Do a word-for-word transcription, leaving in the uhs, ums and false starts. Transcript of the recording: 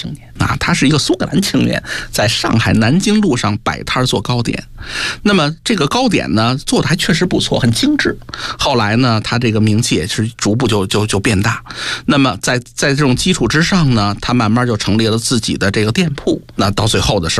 青年啊，他是一个苏格兰青年，在上海南京路上摆摊做糕点。那么这个糕点呢，做的还确实不错，很精致。后来呢，他这个名气也是逐步就就就变大。那么在在这种基础之上呢，他慢慢就成立了自己的这个店铺。那到最后的时候。